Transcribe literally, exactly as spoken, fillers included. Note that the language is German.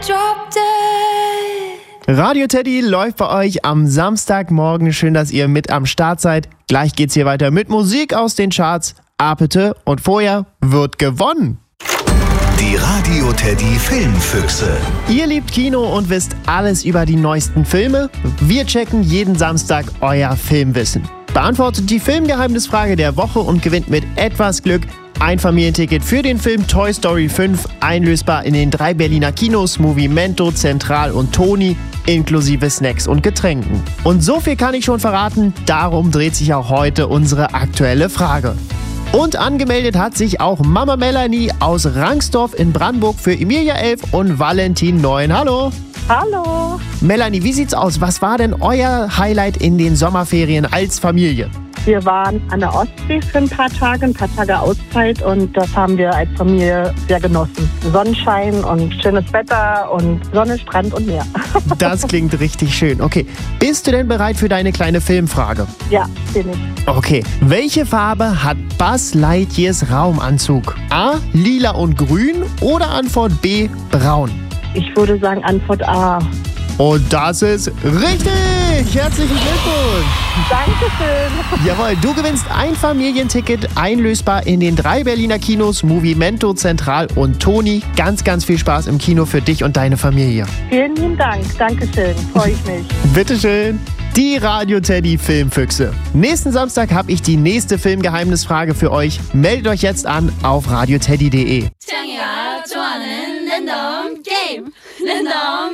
Drop dead. Radio Teddy läuft bei euch am Samstagmorgen. Schön, dass ihr mit am Start seid. Gleich geht's hier weiter mit Musik aus den Charts. Apete und vorher wird gewonnen. Die Radio Teddy Filmfüchse. Ihr liebt Kino und wisst alles über die neuesten Filme? Wir checken jeden Samstag euer Filmwissen. Beantwortet die Filmgeheimnisfrage der Woche und gewinnt mit etwas Glück ein Familienticket für den Film Toy Story fünf, einlösbar in den drei Berliner Kinos Movimento, Central und Toni, inklusive Snacks und Getränken. Und so viel kann ich schon verraten, darum dreht sich auch heute unsere aktuelle Frage. Und angemeldet hat sich auch Mama Melanie aus Rangsdorf in Brandenburg für Emilia elf und Valentin neun. Hallo! Hallo! Melanie, wie sieht's aus? Was war denn euer Highlight in den Sommerferien als Familie? Wir waren an der Ostsee für ein paar Tage, ein paar Tage Auszeit und das haben wir als Familie sehr genossen. Sonnenschein und schönes Wetter und Sonne, Strand und Meer. Das klingt richtig schön. Okay, bist du denn bereit für deine kleine Filmfrage? Ja, bin ich. Okay, welche Farbe hat Buzz Lightyears Raumanzug? A, lila und grün oder Antwort B, braun? Ich würde sagen Antwort A. Und das ist richtig! Herzlichen Glückwunsch! Dankeschön! Jawohl, du gewinnst ein Familienticket, einlösbar in den drei Berliner Kinos Movimento, Central und Toni. Ganz, ganz viel Spaß im Kino für dich und deine Familie. Vielen lieben Dank. Dankeschön. Freue ich mich. Bitteschön. Die Radio Teddy Filmfüchse. Nächsten Samstag habe ich die nächste Filmgeheimnisfrage für euch. Meldet euch jetzt an auf radioteddy punkt de. 창이가 좋아하는 랜덤 게임. 랜덤